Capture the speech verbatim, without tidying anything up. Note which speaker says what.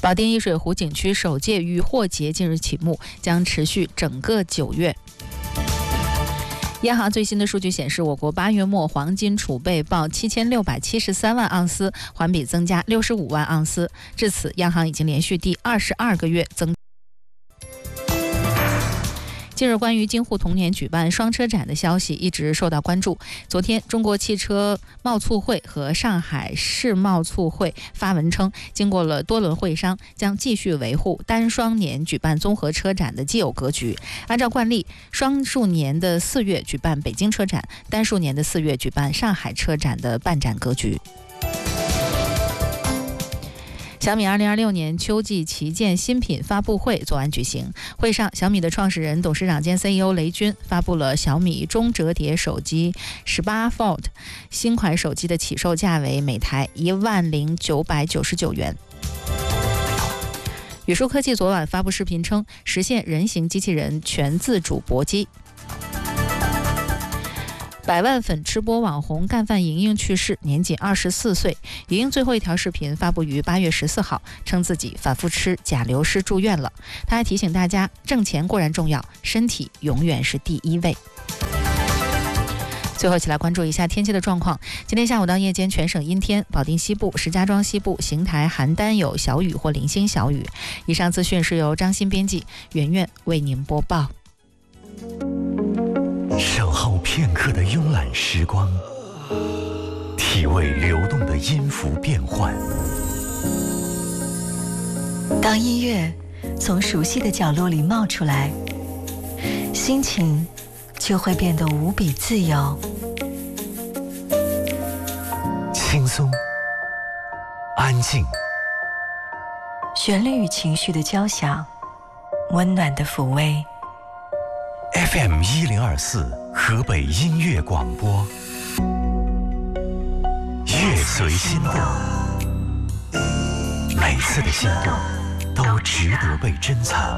Speaker 1: 保定易水湖景区首届渔获节近日启幕，将持续整个九月。央行最新的数据显示，我国八月末黄金储备报七千六百七十三万盎司，环比增加六十五万盎司。至此，央行已经连续第二十二个月增。近日，关于京沪同年举办双车展的消息一直受到关注。昨天，中国汽车贸促会和上海世贸促会发文称，经过了多轮会商，将继续维护单双年举办综合车展的既有格局。按照惯例，双数年的四月举办北京车展，单数年的四月举办上海车展的办展格局。小米二零二六年秋季旗舰新品发布会昨晚举行，会上小米的创始人、董事长兼 C E O 雷军发布了小米中折叠手机十八 Fold 新款手机的起售价为每台一万零九百九十九元。宇树科技昨晚发布视频称，实现人形机器人全自主搏击。百万粉吃播网红干饭莹莹去世，年仅二十四岁。莹莹最后一条视频发布于八月十四号，称自己反复吃甲流失住院了。她还提醒大家，挣钱固然重要，身体永远是第一位。最后一起来关注一下天气的状况。今天下午到夜间全省阴天，保定西部、石家庄西部、邢台、邯郸有小雨或零星小雨。以上资讯是由张欣编辑，圆圆为您播报。
Speaker 2: 守候片刻的慵懒时光，体味流动的音符变换。
Speaker 3: 当音乐从熟悉的角落里冒出来，心情就会变得无比自由。
Speaker 2: 轻松，安静，
Speaker 3: 旋律与情绪的交响，温暖的抚慰。
Speaker 2: F M 一零二四河北音乐广播，乐随心动，每次的心动都值得被珍藏。